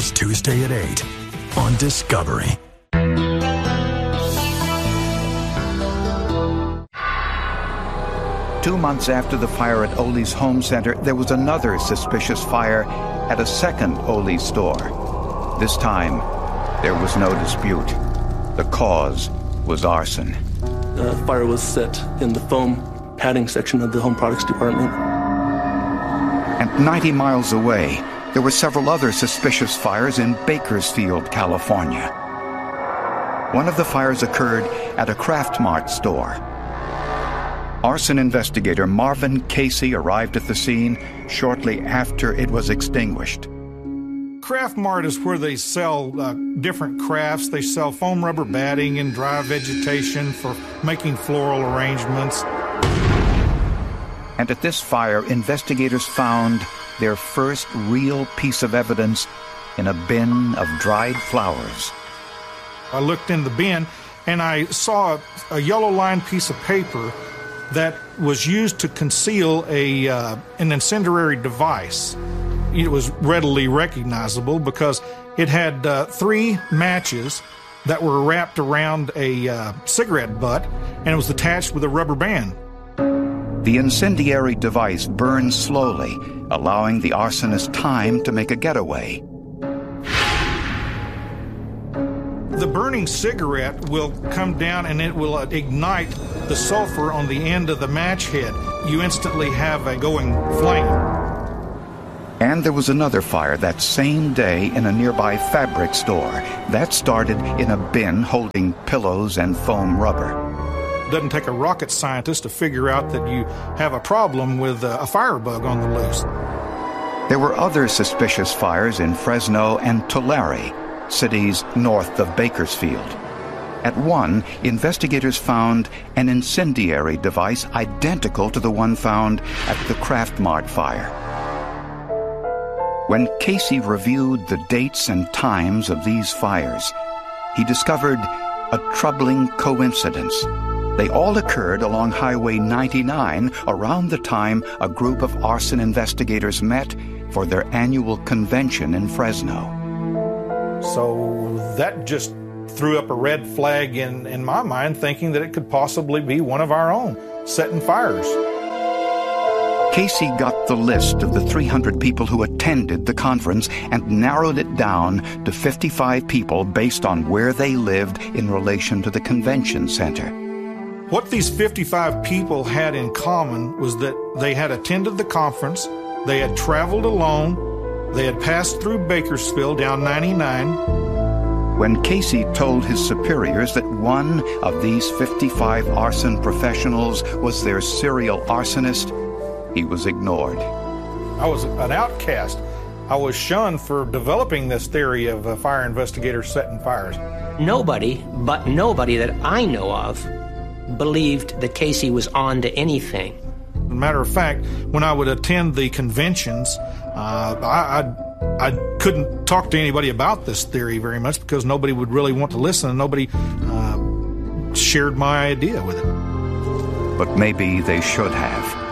Weekdays, Tuesday at 8 on Discovery. Two months after the fire at Ole's home center, there was another suspicious fire at a second Ole store. This time, there was no dispute. The cause was arson. The fire was set in the foam padding section of the home products department. And 90 miles away, there were several other suspicious fires in Bakersfield, California. One of the fires occurred at a Kraft Mart store. Arson investigator Marvin Casey arrived at the scene shortly after it was extinguished. Kraft Mart is where they sell different crafts. They sell foam rubber batting and dry vegetation for making floral arrangements. And at this fire, investigators found their first real piece of evidence in a bin of dried flowers. I looked in the bin and I saw a yellow-lined piece of paper that was used to conceal an incendiary device. It was readily recognizable because it had 3 matches that were wrapped around a cigarette butt, and it was attached with a rubber band. The incendiary device burned slowly, allowing the arsonist time to make a getaway. The burning cigarette will come down and it will ignite the sulfur on the end of the match head. You instantly have a going flame. And there was another fire that same day in a nearby fabric store. That started in a bin holding pillows and foam rubber. It doesn't take a rocket scientist to figure out that you have a problem with a firebug on the loose. There were other suspicious fires in Fresno and Tulare, cities north of Bakersfield. At one, investigators found an incendiary device identical to the one found at the Kraft Mart fire. When Casey reviewed the dates and times of these fires, he discovered a troubling coincidence. They all occurred along Highway 99 around the time a group of arson investigators met for their annual convention in Fresno. So that just threw up a red flag in my mind, thinking that it could possibly be one of our own setting fires. Casey got the list of the 300 people who attended the conference and narrowed it down to 55 people based on where they lived in relation to the convention center. What these 55 people had in common was that they had attended the conference, they had traveled alone, they had passed through Bakersfield down 99. When Casey told his superiors that one of these 55 arson professionals was their serial arsonist, he was ignored. I was an outcast. I was shunned for developing this theory of fire investigators setting fires. Nobody that I know of believed that Casey was on to anything. As a matter of fact, when I would attend the conventions, I couldn't talk to anybody about this theory very much because nobody would really want to listen and nobody shared my idea with it. But maybe they should have.